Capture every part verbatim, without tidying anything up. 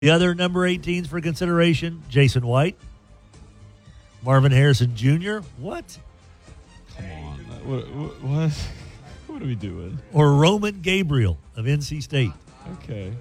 The other number eighteens for consideration, Jason White, Marvin Harrison Junior What? Come on. What, what, what? What are we doing? Or Roman Gabriel of N C State. Okay.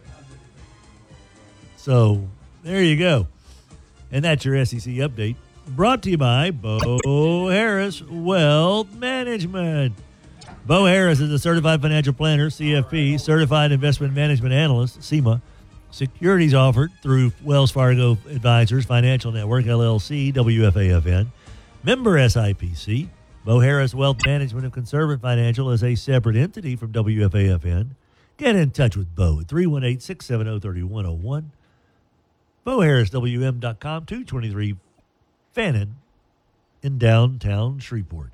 So there you go. And that's your S E C update. Brought to you by Bo Harris Wealth Management. Bo Harris is a certified financial planner, C F P, certified investment management analyst, C M A. Securities offered through Wells Fargo Advisors Financial Network, L L C, W F A F N. Member S I P C. Bo Harris Wealth Management of Conservative Financial is a separate entity from W F A F N. Get in touch with Bo at three one eight, six seven zero, three one zero one. Bo Harris W M dot com, two twenty-three Fannin in downtown Shreveport.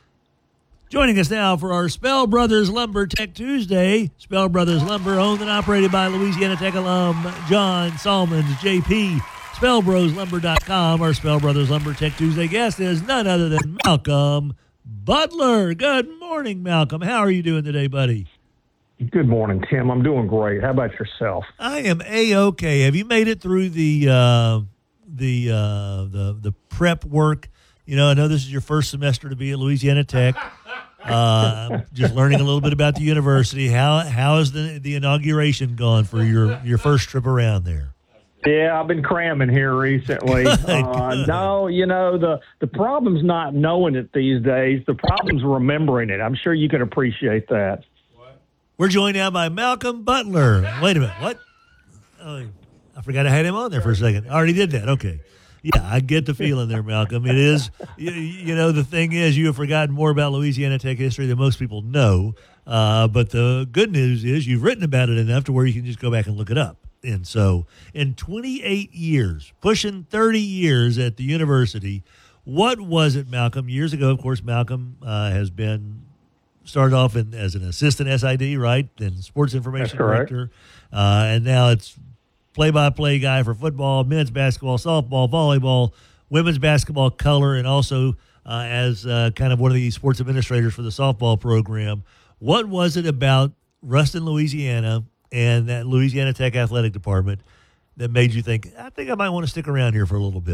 Joining us now for our Spell Brothers Lumber Tech Tuesday. Spell Brothers Lumber, owned and operated by Louisiana Tech alum John Salmons, J P. Spell Bros Lumber dot com. Our Spell Brothers Lumber Tech Tuesday guest is none other than Malcolm Butler. Good morning, Malcolm. How are you doing today, buddy? Good morning, Tim. I'm doing great. How about yourself? I am A-okay. Have you made it through the uh, the uh, the the prep work? You know, I know this is your first semester to be at Louisiana Tech. Uh, just learning a little bit about the university. How how has the the inauguration gone for your your first trip around there? Yeah, I've been cramming here recently. Uh, no, you know, the, the problem's not knowing it these days. The problem's remembering it. I'm sure you can appreciate that. We're joined now by Malcolm Butler. Wait a minute. What? Oh, I forgot I had him on there for a second. I already did that. Okay. Yeah, I get the feeling there, Malcolm. It is, you, you know, the thing is you have forgotten more about Louisiana Tech history than most people know. Uh, but the good news is you've written about it enough to where you can just go back and look it up. And so in twenty-eight years, pushing thirty years at the university, what was it, Malcolm? Years ago, of course, Malcolm uh, has been started off in, as an assistant S I D, right, and sports information director. Uh, and now it's play-by-play guy for football, men's basketball, softball, volleyball, women's basketball color, and also uh, as uh, kind of one of the sports administrators for the softball program. What was it about Ruston, Louisiana, and that Louisiana Tech athletic department that made you think, I think I might want to stick around here for a little bit?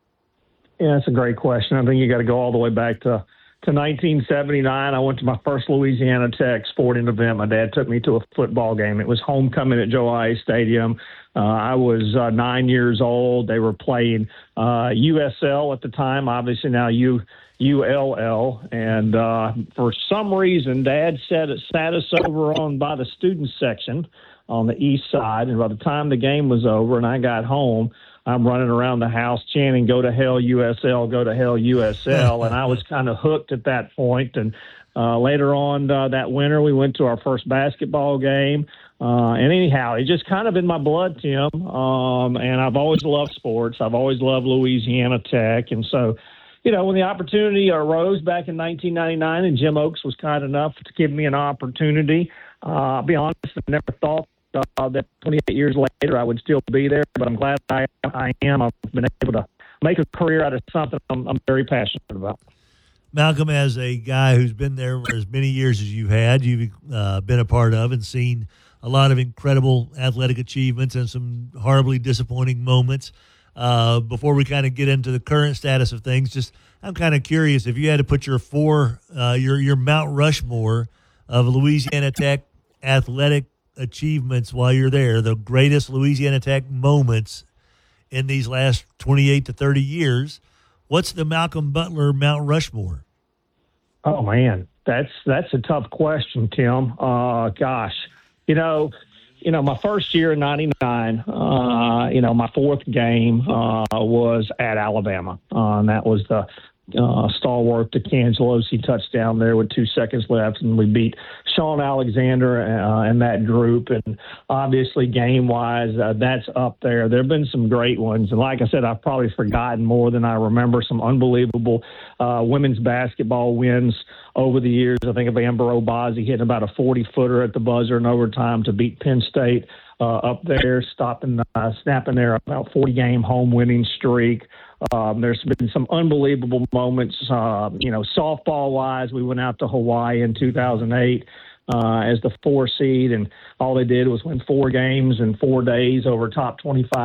Yeah, that's a great question. I think you got to go all the way back to, to nineteen seventy-nine. I went to my first Louisiana Tech sporting event. My dad took me to a football game. It was homecoming at Joe Ice Stadium. Uh, I was uh, nine years old. They were playing uh, U S L at the time, obviously now U. U L L, and uh, for some reason, Dad sat, sat us over on by the student section on the east side, and by the time the game was over and I got home, I'm running around the house chanting, "Go to hell, U S L, go to hell, U S L," and I was kind of hooked at that point. And uh, later on uh, that winter, we went to our first basketball game. Uh, and anyhow, it's just kind of in my blood, Tim, um, and I've always loved sports. I've always loved Louisiana Tech, and so you know, when the opportunity arose back in nineteen ninety-nine and Jim Oakes was kind enough to give me an opportunity, uh, I'll be honest, I never thought uh, that twenty-eight years later I would still be there, but I'm glad I, I am. I've been able to make a career out of something I'm, I'm very passionate about. Malcolm, as a guy who's been there for as many years as you've had, you've uh, been a part of and seen a lot of incredible athletic achievements and some horribly disappointing moments. Uh, before we kind of get into the current status of things, just I'm kind of curious if you had to put your four, uh, your your Mount Rushmore of Louisiana Tech athletic achievements while you're there, the greatest Louisiana Tech moments in these last twenty-eight to thirty years. What's the Malcolm Butler Mount Rushmore? Oh man, that's that's a tough question, Tim. Uh, gosh, you know. You know, my first year in ninety-nine, uh, you know, my fourth game uh, was at Alabama. Uh, and that was the uh, stalwart DeCangelosi touchdown there with two seconds left. And we beat Sean Alexander uh, and that group. And obviously, game-wise, uh, that's up there. There have been some great ones. And like I said, I've probably forgotten more than I remember. Some unbelievable uh, women's basketball wins over the years. I think of Amber Obazi hitting about a forty-footer at the buzzer in overtime to beat Penn State uh, up there, stopping, uh, snapping their about forty-game home winning streak. Um, there's been some unbelievable moments. Uh, you know, softball-wise, we went out to Hawaii in two thousand eight. uh, as the four seed, and all they did was win four games in four days over top twenty-five